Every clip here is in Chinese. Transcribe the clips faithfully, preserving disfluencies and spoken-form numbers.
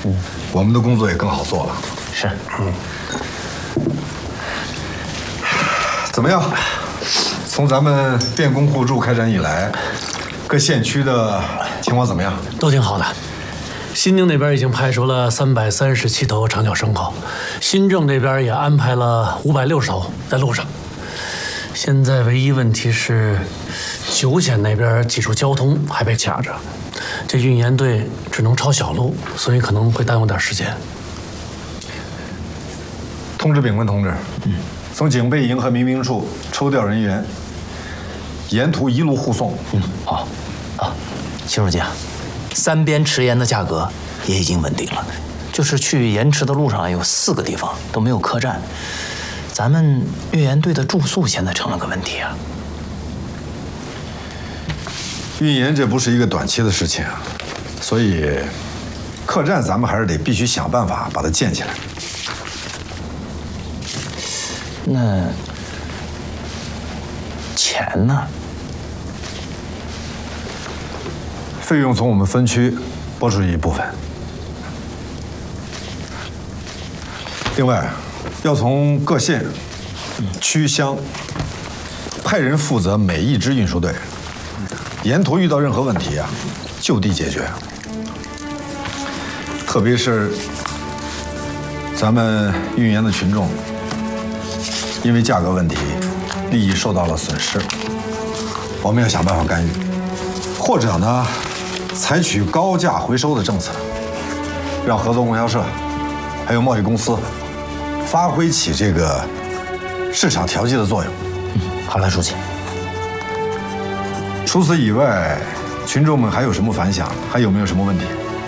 嗯，我们的工作也更好做了。 是， 嗯。怎么样？从咱们变工互助开展以来，各县区的情况怎么样？ 都挺好的。新宁那边已经派出了三百三十七头长角牲口，新郑这边也安排了五百六十头在路上。现在唯一问题是，九县那边技术交通还被卡着，这运盐队只能抄小路，所以可能会耽误点时间。 通知炳文同志，嗯，从警备营和民兵处抽调人员，沿途一路护送。 嗯，好。啊，秦书记啊，三边池盐的价格也已经稳定了，就是去盐池的路上有四个地方都没有客栈。咱们运盐队的住宿现在成了个问题啊。 运盐这不是一个短期的事情啊，所以客栈咱们还是得必须想办法把它建起来。 那钱呢？ 费用从我们分区拨出一部分，另外要从各县、区乡派人负责每一支运输队，沿途遇到任何问题啊，就地解决。特别是咱们运盐的群众，因为价格问题，利益受到了损失，我们要想办法干预，或者呢，采取高价回收的政策，让合作供销社还有贸易公司发挥起这个市场调剂的作用。 嗯，好嘞，书记。 除此以外，群众们还有什么反响？还有没有什么问题？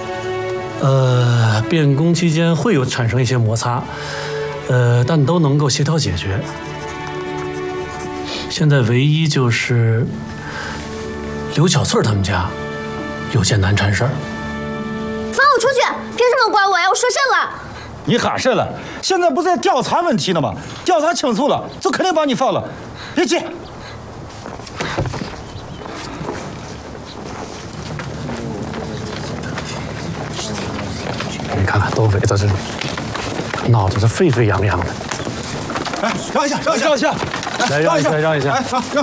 呃，变工期间会有产生一些摩擦，呃，但都能够协调解决。现在唯一就是刘小翠他们家有件难缠事儿。 放我出去！凭什么管我呀？我说甚了？ 你喊甚了？现在不在调查问题呢吗？调查清楚了，就肯定把你放了。别急。 你看看，都围在这里，闹得这沸沸扬扬的。 哎，让一下，让一下，让一下， 来让一下，让一下。 哎，让让。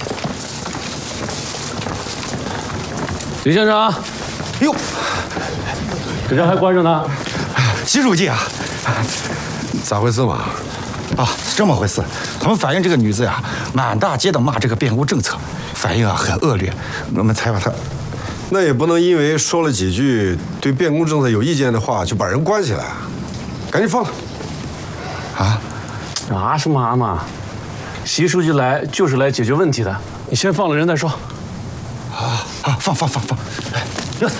李先生， 哎呦， 这人还关着呢。 习书记啊， 咋回事嘛？ 啊，是这么回事。他们反映这个女子呀，满大街的骂这个变工政策，反应啊很恶劣，我们才把她。 那也不能因为说了几句对变工政策有意见的话，就把人关起来，赶紧放了。 啊？ 啊什么啊嘛？习书记来就是来解决问题的，你先放了人再说。 啊啊，放放放放！哎，热死！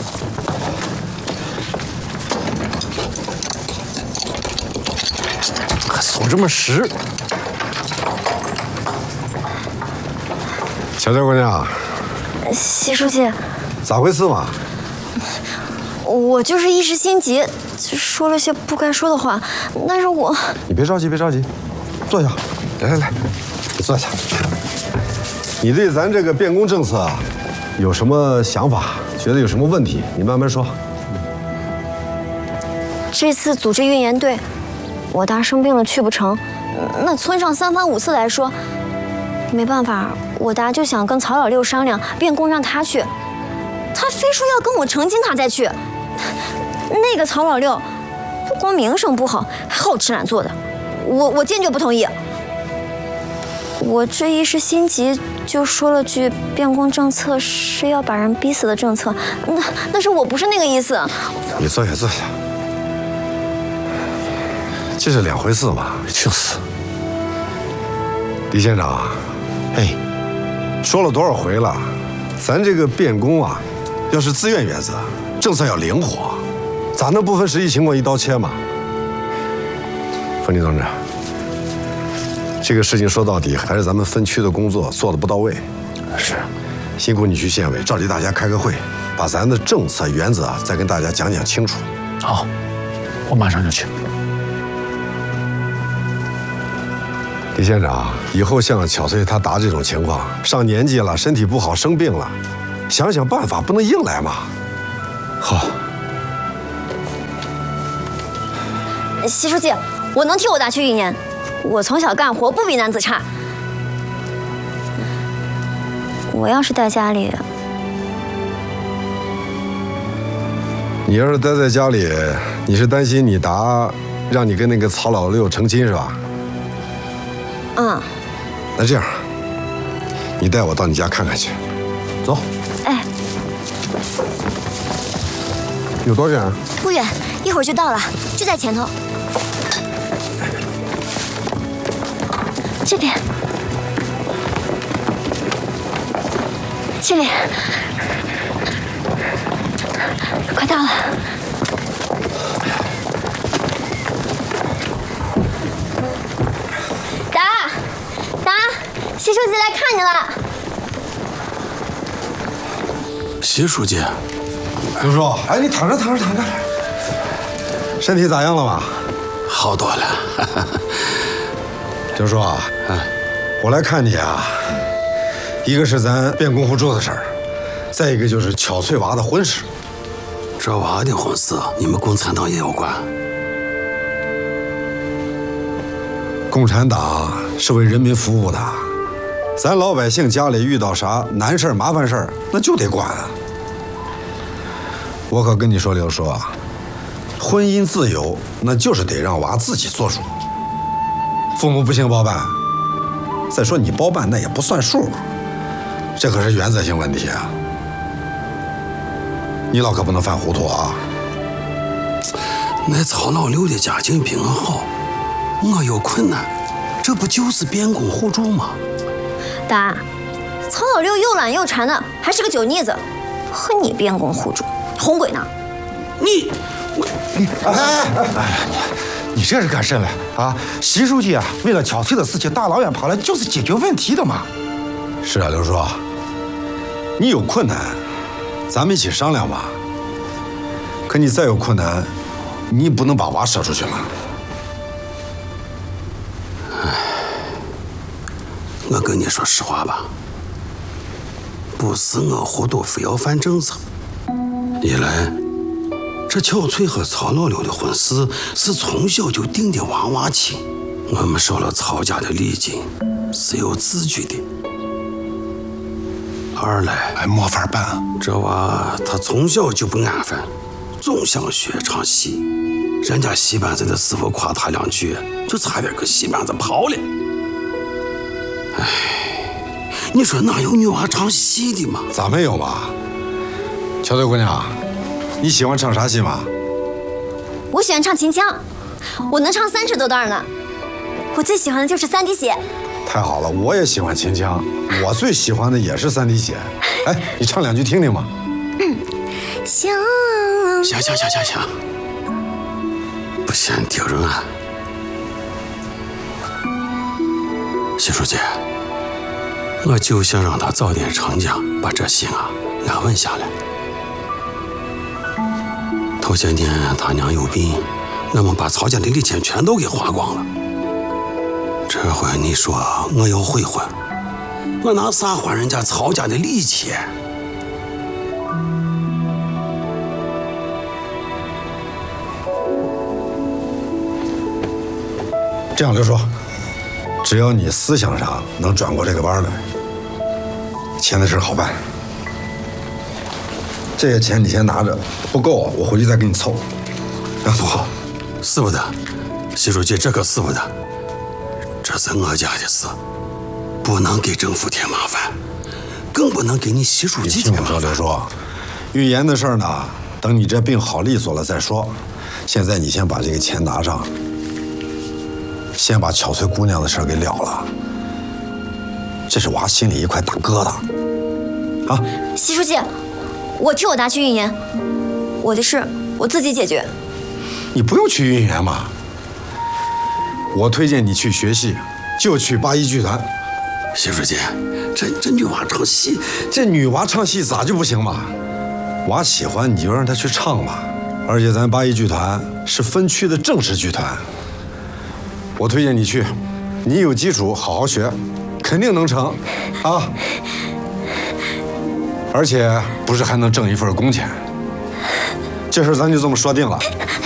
手这么实。 小赵姑娘， 习书记， 咋回事嘛？ 我就是一时心急，说了些不该说的话。但是我…… 你别着急，别着急，坐下。来来来，你坐下。你对咱这个变工政策有什么想法？觉得有什么问题？你慢慢说。 这次组织运盐队，我大生病了去不成，那村上三番五次来说，没办法，我大就想跟曹老六商量，变工让他去，他非说要跟我成亲他再去。那个曹老六不光名声不好，还好吃懒做的，我我坚决不同意。我这一时心急，就说了句变工政策是要把人逼死的政策，那但是我不是那个意思。 你坐下，坐下。这是两回事嘛。 就是。 李县长，哎，说了多少回了，咱这个变工啊，要是自愿原则，政策要灵活，咋能不分实际情况一刀切嘛？冯林同志，这个事情说到底还是咱们分区的工作做的不到位。 是， 辛苦你去县委召集大家开个会，把咱的政策原则再跟大家讲讲清楚。 好，我马上就去。 李县长，以后像巧翠她达这种情况，上年纪了，身体不好，生病了，想想办法，不能硬来嘛。 好。 习书记，我能替我大去运营，我从小干活不比男子差。我要是在家里， 你要是待在家里，你是担心你达让你跟那个曹老六成亲是吧？ 嗯。 那这样，你带我到你家看看去，走。 哎， 有多远？ 不远，一会儿就到了，就在前头。这边，这边，快到了。达，达，习书记来看你了。 习书记， 刘叔，哎，你躺着，躺着，躺着。身体咋样了嘛？ 好多了。 刘叔啊， 嗯， 我来看你啊，一个是咱变工互助的事儿，再一个就是巧翠娃的婚事。 这娃的婚事，你们共产党也要管。 共产党是为人民服务的，咱老百姓家里遇到啥难事儿、麻烦事儿，那就得管啊。我可跟你说，刘叔啊，婚姻自由那就是得让娃自己做主，父母不行包办。再说你包办那也不算数，这可是原则性问题啊。你老可不能犯糊涂啊！ 那曹老六的家境比我好，我有困难，这不就是变工互助吗？ 达，曹老六又懒又馋的，还是个酒腻子，和你变工互助，红鬼呢？ 你，我， 你，哎哎哎，你这是干甚了啊？习书记啊，为了巧翠的事情，大老远跑来就是解决问题的嘛。 是啊，刘叔，你有困难，咱们一起商量吧。可你再有困难，你不能把娃舍出去嘛。 唉，我跟你说实话吧，不是我糊涂，非要犯政策。一来，这巧翠和曹老六的婚事是从小就定的娃娃亲，我们收了曹家的礼金，是有字据的。二来， 还没法办。 这娃他从小就不安分，总想学唱戏，人家戏班子的师傅夸他两句，就差点给戏班子跑了。唉，你说哪有女娃唱戏的嘛？ 咋没有嘛？巧翠姑娘，你喜欢唱啥戏嘛？ 我喜欢唱秦腔，我能唱三尺多段呢。我最喜欢的就是三滴血。 太好了，我也喜欢秦腔，我最喜欢的也是三滴血。哎，你唱两句听听嘛。 嗯，行。 行行行行行，不嫌丢人啊。习书记，我就想让他早点成家，把这心啊安稳下来。头些年他娘有病，我们把曹家的礼钱全都给花光了。这回你说我要悔婚，我拿啥还人家曹家的礼钱？ 这样，刘叔，只要你思想上能转过这个弯来，钱的事好办。这些钱你先拿着，不够我回去再给你凑。 啊不，使不得，习书记，这可使不得。这是我家的事，不能给政府添麻烦，更不能给你习书记添麻烦。 你听我说，刘叔，运盐的事儿呢，等你这病好利索了再说。现在你先把这个钱拿上，先把巧翠姑娘的事儿给了了。这是娃心里一块大疙瘩，啊！ 习书记，我替我达去运盐，我的事我自己解决。 你不用去运盐嘛。我推荐你去学戏，就去八一剧团。 习书记，这这女娃唱戏， 这女娃唱戏咋就不行嘛？娃喜欢你就让她去唱嘛。而且咱八一剧团是分区的正式剧团，我推荐你去。你有基础，好好学，肯定能成啊！而且不是还能挣一份工钱？这事咱就这么说定了。